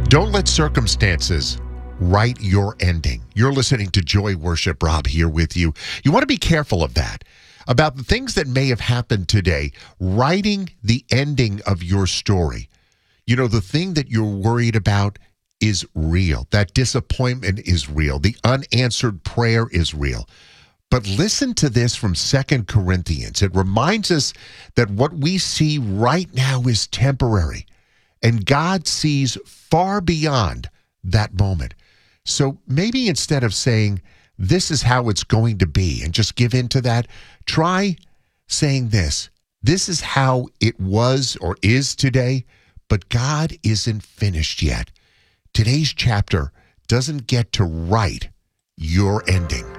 Don't let circumstances write your ending. You're listening to Joy Worship. Rob here with you. You want to be careful of that, about the things that may have happened today, writing the ending of your story. You know, the thing that you're worried about is real. That disappointment is real. The unanswered prayer is real. But listen to this from 2 Corinthians. It reminds us that what we see right now is temporary, and God sees far beyond that moment. So maybe instead of saying, this is how it's going to be, and just give in to that, try saying this is how it was or is today, but God isn't finished yet. Today's chapter doesn't get to write your ending.